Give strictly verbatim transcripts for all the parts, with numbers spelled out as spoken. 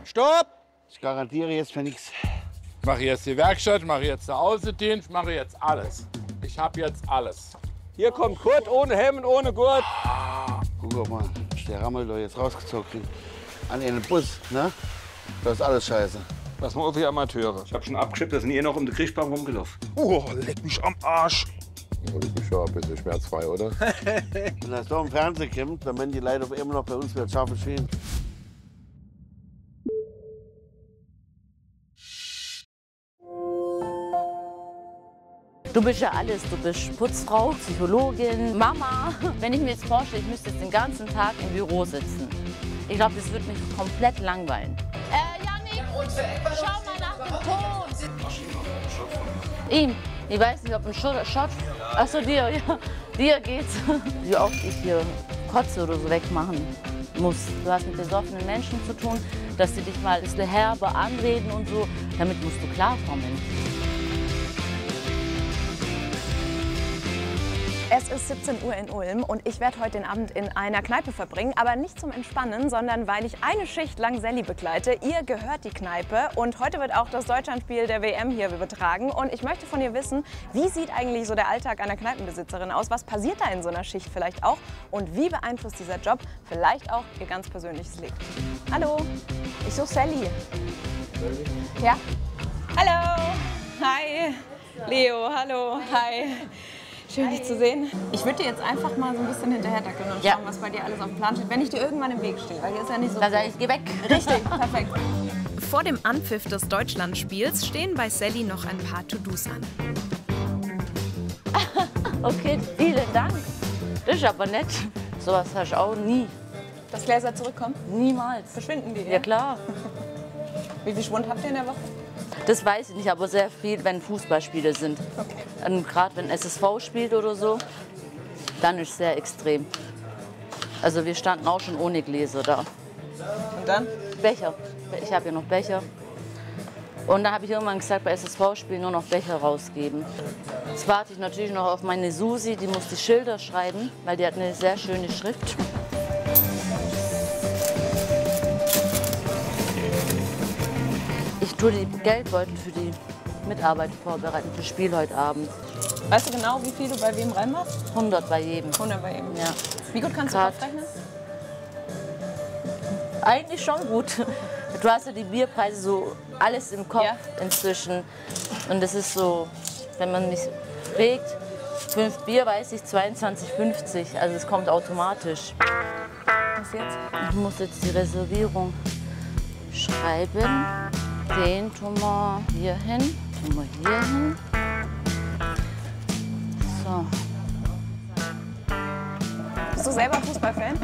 Stopp! Ich garantiere jetzt für nichts. Ich mache jetzt die Werkstatt, mache jetzt den Außendienst, mache jetzt alles. Ich habe jetzt alles. Hier kommt Kurt ohne Helm und ohne Gurt. Guck mal, ist der Rammel doch jetzt rausgezogen. An ihren Bus, ne? Das ist alles scheiße. Was machen wir Amateure? Ich hab schon abgeschippt, da sind ihr noch um den Kriegbaum rumgelaufen. Oh, leck mich am Arsch. Und ich bin schon ein bisschen schmerzfrei, oder? Wenn das doch im Fernsehen kommt, dann werden die Leute immer noch bei uns wieder scharfe Schäden. Du bist ja alles. Du bist Putzfrau, Psychologin, Mama. Wenn ich mir jetzt vorstelle, ich müsste jetzt den ganzen Tag im Büro sitzen. Ich glaube, das würde mich komplett langweilen. Äh, Janik, schau mal nach dem Ton. Ihm? Ich weiß nicht, ob ein Shot... Achso, dir, ja. Dir geht's. Wie oft ich hier Kotze oder so wegmachen muss. Du hast mit besoffenen Menschen zu tun, dass sie dich mal ein bisschen herbe anreden und so. Damit musst du klarkommen. Es ist siebzehn Uhr in Ulm und ich werde heute den Abend in einer Kneipe verbringen, aber nicht zum Entspannen, sondern weil ich eine Schicht lang Sally begleite. Ihr gehört die Kneipe und heute wird auch das Deutschlandspiel der W M hier übertragen und ich möchte von ihr wissen, wie sieht eigentlich so der Alltag einer Kneipenbesitzerin aus? Was passiert da in so einer Schicht vielleicht auch und wie beeinflusst dieser Job vielleicht auch ihr ganz persönliches Leben? Hallo, ich suche Sally. Ja? Hallo, hi, Leo, hallo, hi. Schön, dich zu sehen. Ich würde dir jetzt einfach mal so ein bisschen hinterher dackeln und schauen, ja, was bei dir alles auf dem Plan steht, wenn ich dir irgendwann im Weg stehe, weil hier ist ja nicht so. Dann sage ich, geh weg. Richtig, perfekt. Vor dem Anpfiff des Deutschlandspiels stehen bei Sally noch ein paar To-Dos an. Okay, vielen Dank. Das ist aber nett. Sowas hast du auch nie. Dass Gläser zurückkommen? Niemals. Verschwinden die? Ja, klar. Wie viel Schwund habt ihr in der Woche? Das weiß ich nicht, aber sehr viel, wenn Fußballspiele sind. Okay. Gerade wenn S S V spielt oder so, dann ist es sehr extrem. Also wir standen auch schon ohne Gläser da. Und dann? Becher. Ich habe ja noch Becher. Und dann habe ich irgendwann gesagt, bei S S V-Spielen nur noch Becher rausgeben. Jetzt warte ich natürlich noch auf meine Susi, die muss die Schilder schreiben, weil die hat eine sehr schöne Schrift. Ich tue die Geldbeutel für die Mitarbeiter vorbereiten, für das Spiel heute Abend. Weißt du genau, wie viel du bei wem reinmachst? hundert bei jedem. hundert bei jedem? Ja. Wie gut kannst Grad. du aufrechnen? Eigentlich schon gut. Du hast ja die Bierpreise so alles im Kopf, ja, inzwischen. Und das ist so, wenn man mich fragt, fünf Bier weiß ich zweiundzwanzig fünfzig. Also es kommt automatisch. Was jetzt? Ich muss jetzt die Reservierung schreiben. Den tun wir hier hin, tun wir hier hin. So. Bist du selber Fußballfan?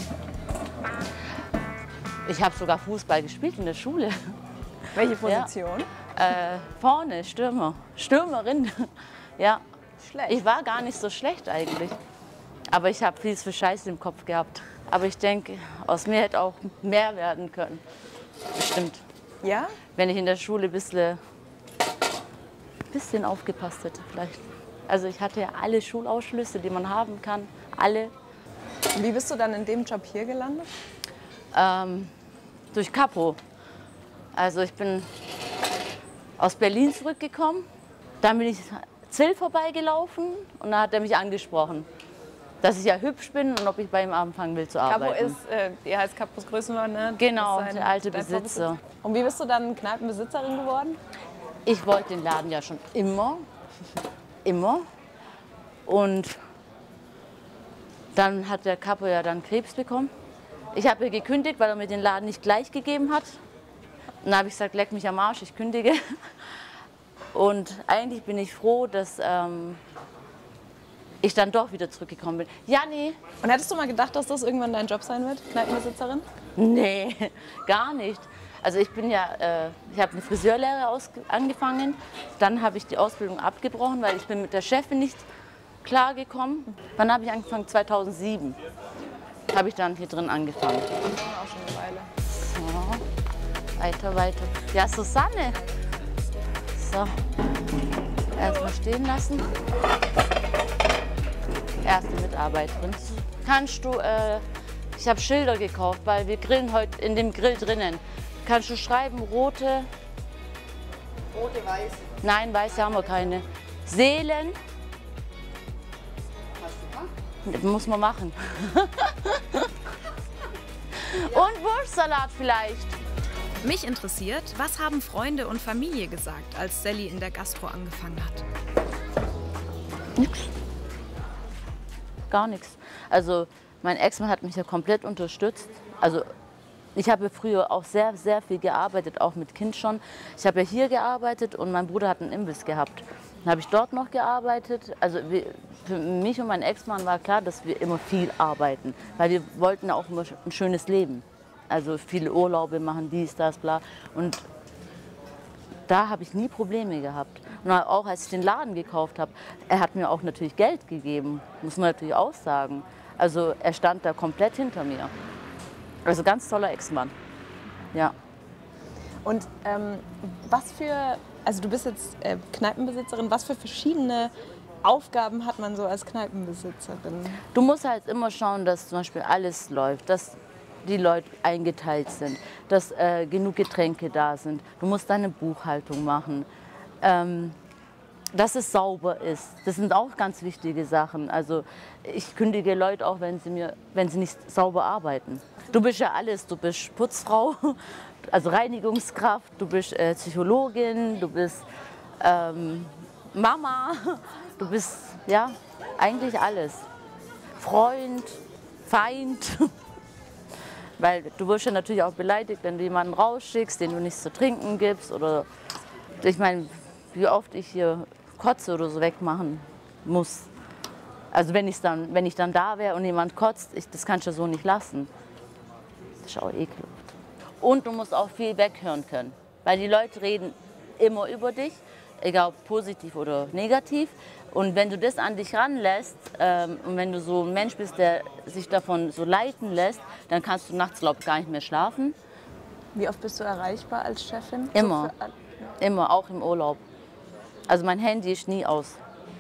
Ich habe sogar Fußball gespielt in der Schule. Welche Position? Ja. Äh, vorne, Stürmer. Stürmerin. Ja. Schlecht. Ich war gar nicht so schlecht eigentlich. Aber ich habe viel zu Scheiße im Kopf gehabt. Aber ich denke, aus mir hätte auch mehr werden können. Bestimmt. Ja? Wenn ich in der Schule ein bisschen, bisschen aufgepasst hätte vielleicht. Also ich hatte ja alle Schulausschlüsse, die man haben kann. Alle. Wie bist du dann in dem Job hier gelandet? Ähm, durch Capo. Also ich bin aus Berlin zurückgekommen. Dann bin ich Zill vorbeigelaufen und da hat er mich angesprochen, dass ich ja hübsch bin und ob ich bei ihm anfangen will zu arbeiten. Capo ist, äh, ihr heißt Capos Größenwahn, ne? Genau, sein, der alte Besitzer. Besitzer. Und wie bist du dann Kneipenbesitzerin geworden? Ich wollte den Laden ja schon immer, immer. Und dann hat der Capo ja dann Krebs bekommen. Ich habe ihr gekündigt, weil er mir den Laden nicht gleich gegeben hat. Und dann habe ich gesagt, leck mich am Arsch, ich kündige. Und eigentlich bin ich froh, dass ähm, ich dann doch wieder zurückgekommen bin. Janni! Und hättest du mal gedacht, dass das irgendwann dein Job sein wird, Kneipenbesitzerin? Nee, gar nicht. Also ich bin ja, äh, ich habe eine Friseurlehre aus, angefangen, dann habe ich die Ausbildung abgebrochen, weil ich bin mit der Chefin nicht klargekommen. Wann habe ich angefangen? zweitausendsieben habe ich dann hier drin angefangen. Auch schon eine Weile. So, weiter, weiter. Ja, Susanne. So, erstmal stehen lassen. Erste Mitarbeiterin. Kannst du, äh, ich habe Schilder gekauft, weil wir grillen heute in dem Grill drinnen. Kannst du schreiben, rote? Rote, weiß. Nein, weiße haben wir keine. Seelen? Das muss man machen. Und Wurstsalat vielleicht. Mich interessiert, was haben Freunde und Familie gesagt, als Sally in der Gastro angefangen hat? Nix. Gar nichts. Also mein Ex-Mann hat mich ja komplett unterstützt. Also ich habe früher auch sehr, sehr viel gearbeitet, auch mit Kind schon. Ich habe ja hier gearbeitet und mein Bruder hat einen Imbiss gehabt. Dann habe ich dort noch gearbeitet. Also wir, für mich und meinen Ex-Mann war klar, dass wir immer viel arbeiten, weil wir wollten auch immer ein schönes Leben. Also viele Urlaube machen, dies, das, bla. Und da habe ich nie Probleme gehabt. Und auch als ich den Laden gekauft habe, er hat mir auch natürlich Geld gegeben, muss man natürlich auch sagen. Also er stand da komplett hinter mir. Also ganz toller Ex-Mann, ja. Und ähm, was für, also du bist jetzt äh, Kneipenbesitzerin, was für verschiedene Aufgaben hat man so als Kneipenbesitzerin? Du musst halt immer schauen, dass zum Beispiel alles läuft, dass die Leute eingeteilt sind, dass äh, genug Getränke da sind. Du musst deine Buchhaltung machen, ähm, dass es sauber ist. Das sind auch ganz wichtige Sachen. Also ich kündige Leute auch, wenn sie, mir, wenn sie nicht sauber arbeiten. Du bist ja alles, du bist Putzfrau, also Reinigungskraft, du bist äh, Psychologin, du bist ähm, Mama, du bist ja eigentlich alles. Freund, Feind. Weil du wirst ja natürlich auch beleidigt, wenn du jemanden rausschickst, den du nichts zu trinken gibst. Oder ich meine, wie oft ich hier Kotze oder so wegmachen muss. Also wenn, ich's dann, wenn ich dann da wäre und jemand kotzt, ich, das kannst du so nicht lassen. Das ist auch ekelhaft. Und du musst auch viel weghören können. Weil die Leute reden immer über dich, egal ob positiv oder negativ. Und wenn du das an dich ranlässt ähm, und wenn du so ein Mensch bist, der sich davon so leiten lässt, dann kannst du nachts, glaube ich, gar nicht mehr schlafen. Wie oft bist du erreichbar als Chefin? Immer, So für, immer, auch im Urlaub. Also mein Handy ist nie aus.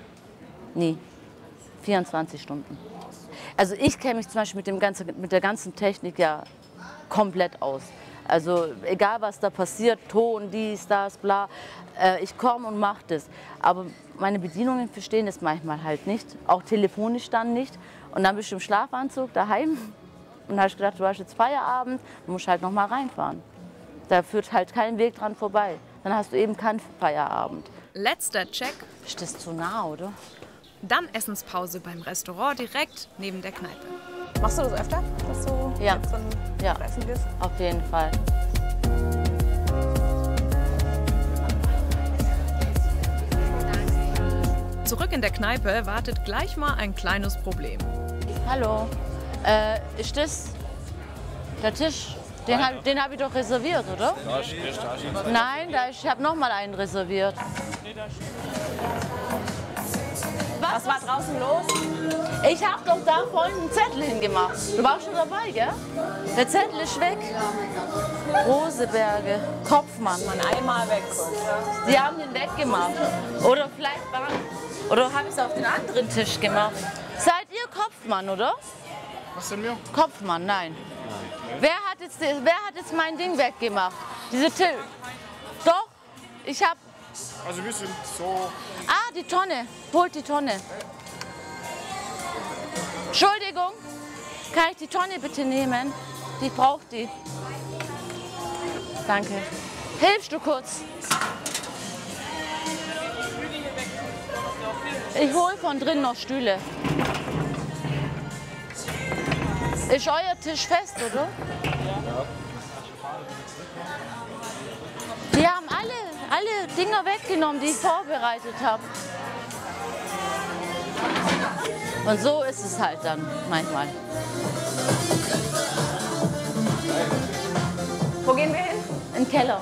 Nie. vierundzwanzig Stunden. Also ich kenne mich zum Beispiel mit, dem ganzen, mit der ganzen Technik ja komplett aus. Also egal was da passiert, Ton, dies, das, bla, äh, ich komme und mache das. Aber meine Bedienungen verstehen das manchmal halt nicht, auch telefonisch dann nicht. Und dann bist du im Schlafanzug daheim und hast gedacht, du hast jetzt Feierabend, du musst halt noch mal reinfahren. Da führt halt kein Weg dran vorbei. Dann hast du eben keinen Feierabend. Letzter Check. Ist das zu nah, oder? Dann Essenspause beim Restaurant direkt neben der Kneipe. Machst du das öfter, dass du Ja. jetzt dann Ja. essen gehst? Auf jeden Fall. Zurück in der Kneipe wartet gleich mal ein kleines Problem. Hallo, äh, ist das der Tisch? Den habe den hab ich doch reserviert, oder? Nein, da, ich habe noch mal einen reserviert. Was war draußen los? Ich habe doch da vorhin einen Zettel hingemacht. Du warst schon dabei, gell? Der Zettel ist weg. Roseberge, Kopfmann. Man einmal weg. Die haben den weggemacht. Oder vielleicht waren, oder habe ich es auf den anderen Tisch gemacht. Seid ihr Kopfmann, oder? Was denn wir? Kopfmann, nein. Wer hat jetzt, wer hat jetzt mein Ding weggemacht? Diese Till. Doch, ich habe. Also wir sind so... Ah, die Tonne. Holt die Tonne. Entschuldigung, kann ich die Tonne bitte nehmen? Die braucht die. Danke. Hilfst du kurz? Ich hole von drin noch Stühle. Ist euer Tisch fest, oder? Die haben alle, alle Dinger weggenommen, die ich vorbereitet habe. Und so ist es halt dann manchmal. Wo gehen wir hin? In den Keller.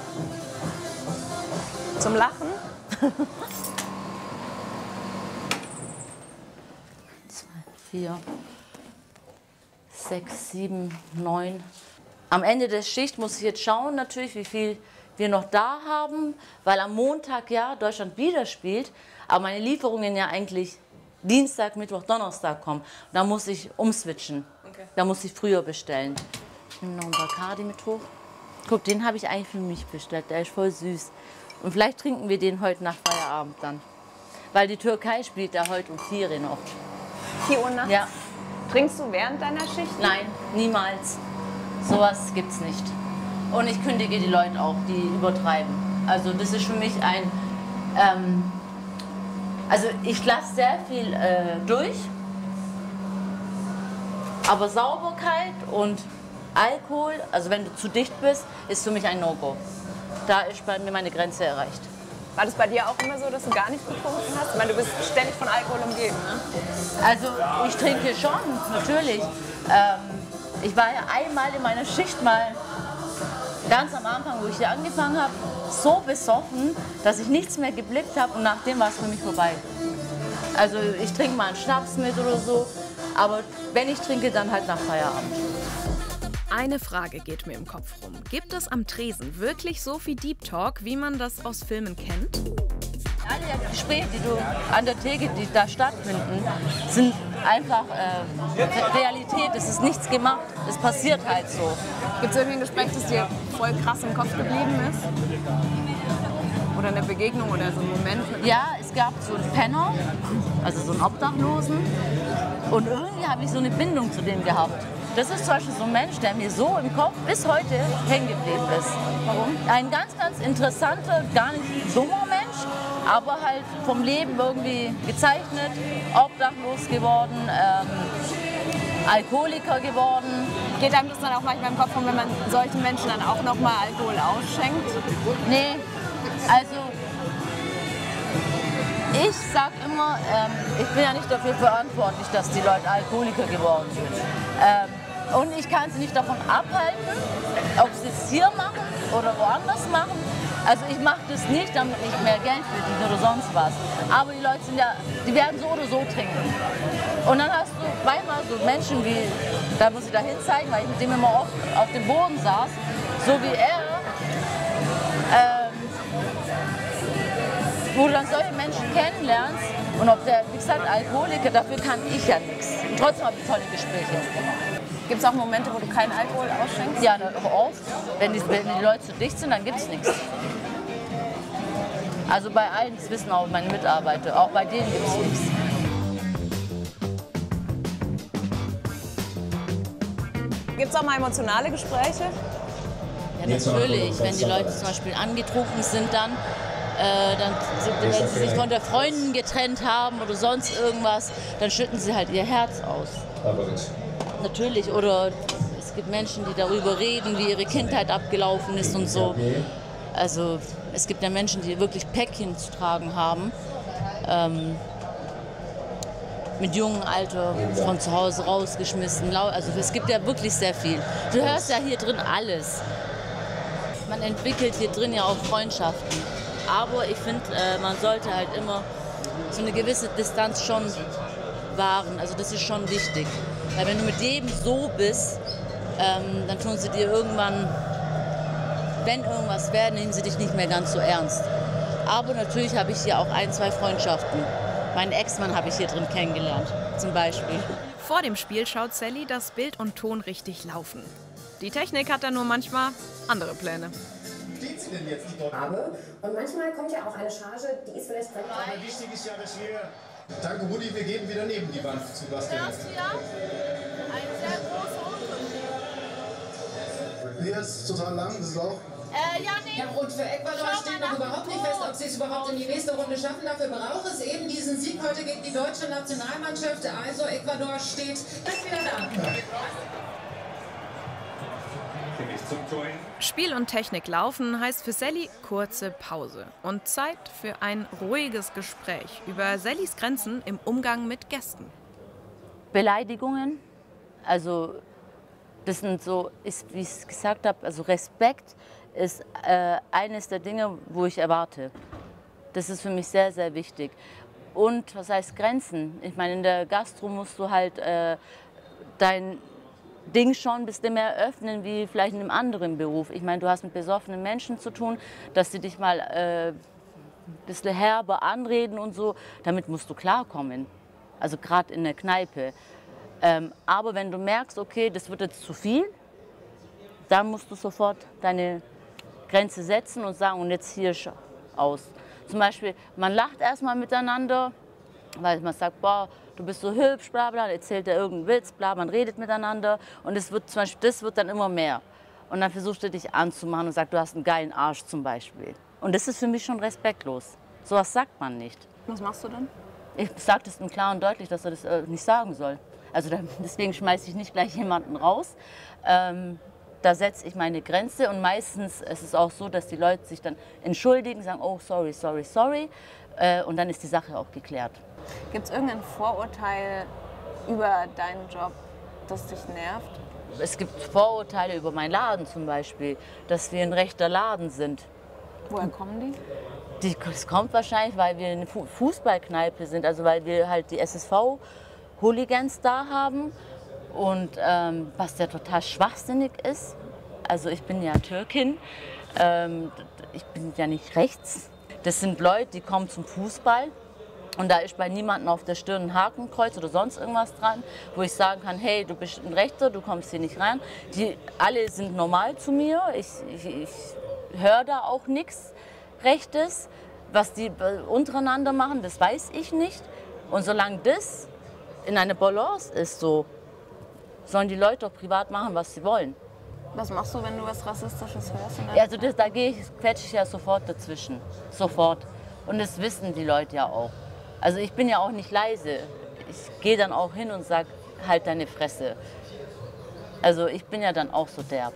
Zum Lachen? Zwei, vier, sechs, sieben, neun. Am Ende der Schicht muss ich jetzt schauen, natürlich, wie viel wir noch da haben, weil am Montag ja Deutschland wieder spielt, aber meine Lieferungen ja eigentlich Dienstag, Mittwoch, Donnerstag kommen. Da muss ich umswitchen. Okay. Da muss ich früher bestellen. Ich nehme noch ein Bacardi mit hoch. Guck, den habe ich eigentlich für mich bestellt. Der ist voll süß. Und vielleicht trinken wir den heute nach Feierabend dann. Weil die Türkei spielt da heute um vier Uhr noch. vier Uhr nachts? Ja. Trinkst du während deiner Schicht? Nein, niemals. Sowas gibt's nicht. Und ich kündige die Leute auch, die übertreiben. Also das ist für mich ein... Ähm, also ich lasse sehr viel äh, durch. Aber Sauberkeit und Alkohol, also wenn du zu dicht bist, ist für mich ein No-Go. Da ist bei mir meine Grenze erreicht. War das bei dir auch immer so, dass du gar nichts getrunken hast? Ich meine, du bist ständig von Alkohol umgeben, ne? Also ich trinke schon, natürlich. Ähm, ich war ja einmal in meiner Schicht mal, ganz am Anfang, wo ich hier angefangen habe, so besoffen, dass ich nichts mehr geblickt habe und nachdem war es für mich vorbei. Also ich trinke mal einen Schnaps mit oder so, aber wenn ich trinke, dann halt nach Feierabend. Eine Frage geht mir im Kopf rum. Gibt es am Tresen wirklich so viel Deep Talk, wie man das aus Filmen kennt? Alle Gespräche, die du an der Theke, die da stattfinden, sind einfach äh, Realität. Es ist nichts gemacht. Es passiert halt so. Gibt es irgendwie ein Gespräch, das dir voll krass im Kopf geblieben ist? Oder eine Begegnung oder so ein Moment? Ja, es gab so einen Penner, also so einen Obdachlosen. Und irgendwie habe ich so eine Bindung zu dem gehabt. Das ist zum Beispiel so ein Mensch, der mir so im Kopf bis heute hängen geblieben ist. Warum? Ein ganz, ganz interessanter, gar nicht dummer Mensch, aber halt vom Leben irgendwie gezeichnet, obdachlos geworden, ähm, Alkoholiker geworden. Geht einem das dann auch manchmal im Kopf rum, wenn man solchen Menschen dann auch noch mal Alkohol ausschenkt? Nee, also ich sag immer, ähm, ich bin ja nicht dafür verantwortlich, dass die Leute Alkoholiker geworden sind. Ähm, und ich kann sie nicht davon abhalten, ob sie es hier machen oder woanders machen. Also ich mache das nicht, damit ich mehr Geld verdiene oder sonst was. Aber die Leute sind ja, die werden so oder so trinken. Und dann hast du manchmal so Menschen wie, da muss ich da hin zeigen, weil ich mit dem immer oft auf dem Boden saß, so wie er. Ähm, wo du dann solche Menschen kennenlernst und ob der, wie gesagt, Alkoholiker, dafür kann ich ja nichts. Und trotzdem habe ich tolle Gespräche. Gibt es auch Momente, wo du keinen Alkohol ausschenkst? Ja, aber oft. Wenn die, wenn die Leute zu dicht sind, dann gibt es nichts. Also bei allen, das wissen auch meine Mitarbeiter, auch bei denen gibt es nichts. Gibt es auch mal emotionale Gespräche? Ja, natürlich. Wenn die Leute zum Beispiel angetrunken sind, dann Äh, dann, wenn sie sich von der Freundin getrennt haben oder sonst irgendwas, dann schütten sie halt ihr Herz aus. Natürlich, oder es gibt Menschen, die darüber reden, wie ihre Kindheit abgelaufen ist und so. Also es gibt ja Menschen, die wirklich Päckchen zu tragen haben, ähm, mit jungem Alter von zu Hause rausgeschmissen. Also es gibt ja wirklich sehr viel. Du hörst ja hier drin alles. Man entwickelt hier drin ja auch Freundschaften. Aber ich finde, äh, man sollte halt immer so eine gewisse Distanz schon wahren. Also das ist schon wichtig. Weil wenn du mit jedem so bist, ähm, dann tun sie dir irgendwann, wenn irgendwas wäre, nehmen sie dich nicht mehr ganz so ernst. Aber natürlich habe ich hier auch ein, zwei Freundschaften. Meinen Ex-Mann habe ich hier drin kennengelernt, zum Beispiel. Vor dem Spiel schaut Sally, dass Bild und Ton richtig laufen. Die Technik hat da nur manchmal andere Pläne. Habe. Und manchmal kommt ja auch eine Charge, die ist vielleicht direkt. Aber wichtig ist ja, dass wir. Danke, Rudi, wir gehen wieder neben die Wand zu Bastian. Hörst du ja? Ein sehr großer Unterschied. Hier ist total lang, das ist auch. Äh, ja, nee. Ja, und für Ecuador steht noch überhaupt nicht fest, ob sie es überhaupt in die nächste Runde schaffen. Dafür braucht es eben diesen Sieg heute gegen die deutsche Nationalmannschaft. Also Ecuador steht jetzt wieder da. Spiel und Technik laufen heißt für Sally kurze Pause und Zeit für ein ruhiges Gespräch über Sallys Grenzen im Umgang mit Gästen. Beleidigungen, also das sind so, ist, wie ich es gesagt habe, also Respekt ist äh, eines der Dinge, wo ich erwarte. Das ist für mich sehr, sehr wichtig. Und was heißt Grenzen? Ich meine, in der Gastro musst du halt äh, dein Ding schon ein bisschen mehr öffnen wie vielleicht in einem anderen Beruf. Ich meine, du hast mit besoffenen Menschen zu tun, dass sie dich mal äh, ein bisschen herber anreden und so. Damit musst du klarkommen. Also gerade in der Kneipe. Ähm, aber wenn du merkst, okay, das wird jetzt zu viel, Da musst du sofort deine Grenze setzen und sagen, und jetzt hier aus. Zum Beispiel, man lacht erstmal miteinander, weil man sagt, boah, du bist so hübsch, bla bla, dann erzählt er irgendeinen Witz, bla, man redet miteinander und es wird zum Beispiel, das wird dann immer mehr. Und dann versucht er dich anzumachen und sagt, du hast einen geilen Arsch zum Beispiel. Und das ist für mich schon respektlos. Sowas sagt man nicht. Was machst du dann? Ich sage das ihm klar und deutlich, dass er das äh, nicht sagen soll. Also da, deswegen schmeiße ich nicht gleich jemanden raus. Ähm, da setze ich meine Grenze und meistens ist es auch so, dass die Leute sich dann entschuldigen, sagen, oh sorry, sorry, sorry. Äh, und dann ist die Sache auch geklärt. Gibt es irgendein Vorurteil über deinen Job, das dich nervt? Es gibt Vorurteile über meinen Laden zum Beispiel, dass wir ein rechter Laden sind. Woher kommen die? die das kommt wahrscheinlich, weil wir eine Fu Fußballkneipe sind, also weil wir halt die S S V-Hooligans da haben. Und ähm, was ja total schwachsinnig ist, also ich bin ja Türkin, ähm, ich bin ja nicht rechts. Das sind Leute, die kommen zum Fußball und da ist bei niemandem auf der Stirn ein Hakenkreuz oder sonst irgendwas dran, wo ich sagen kann, hey, du bist ein Rechter, du kommst hier nicht rein. Die alle sind normal zu mir, ich, ich, ich höre da auch nichts Rechtes. Was die untereinander machen, das weiß ich nicht. Und solange das in einer Balance ist, so, sollen die Leute auch privat machen, was sie wollen. Was machst du, wenn du was Rassistisches hörst? Ja, also das, da gehe ich, quetsche ich ja sofort dazwischen. Sofort. Und das wissen die Leute ja auch. Also ich bin ja auch nicht leise. Ich gehe dann auch hin und sage, halt deine Fresse. Also ich bin ja dann auch so derb.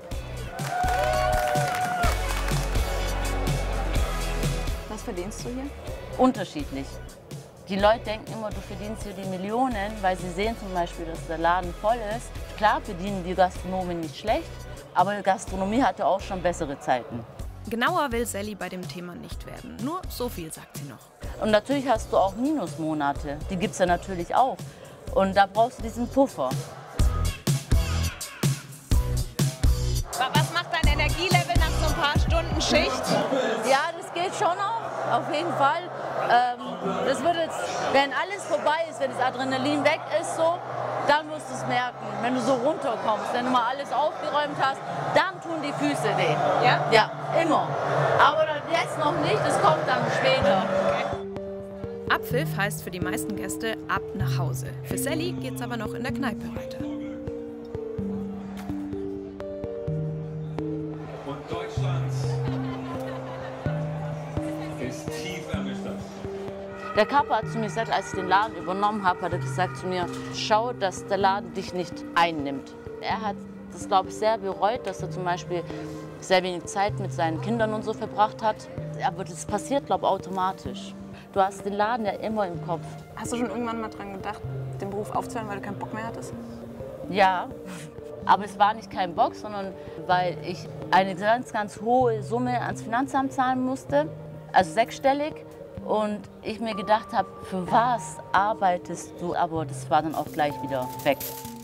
Was verdienst du hier? Unterschiedlich. Die Leute denken immer, du verdienst hier die Millionen, weil sie sehen zum Beispiel, dass der Laden voll ist. Klar verdienen die Gastronomen nicht schlecht, aber die Gastronomie hatte auch schon bessere Zeiten. Genauer will Sally bei dem Thema nicht werden. Nur so viel sagt sie noch. Und natürlich hast du auch Minusmonate. Die gibt es ja natürlich auch. Und da brauchst du diesen Puffer. Was macht dein Energielevel nach so ein paar Stunden Schicht? Ja, das geht schon auch, auf jeden Fall. Ähm, das wird jetzt, wenn alles vorbei ist, wenn das Adrenalin weg ist, so, dann wirst du es merken, wenn du so runterkommst, wenn du mal alles aufgeräumt hast, dann tun die Füße weh. Ja? Ja, immer. Aber jetzt noch nicht, das kommt dann später. Abpfiff heißt für die meisten Gäste ab nach Hause. Für Sally geht's aber noch in der Kneipe weiter. Und Deutschland ist tief ernüchtert. Der Kapo hat zu mir gesagt, als ich den Laden übernommen habe, hat er gesagt zu mir, schau, dass der Laden dich nicht einnimmt. Er hat das, glaube ich, sehr bereut, dass er zum Beispiel sehr wenig Zeit mit seinen Kindern und so verbracht hat. Aber das passiert, glaube ich, automatisch. Du hast den Laden ja immer im Kopf. Hast du schon irgendwann mal dran gedacht, den Beruf aufzuhören, weil du keinen Bock mehr hattest? Ja, aber es war nicht kein Bock, sondern weil ich eine ganz, ganz hohe Summe ans Finanzamt zahlen musste, also sechsstellig. Und ich mir gedacht habe, für was arbeitest du? Aber das war dann auch gleich wieder weg.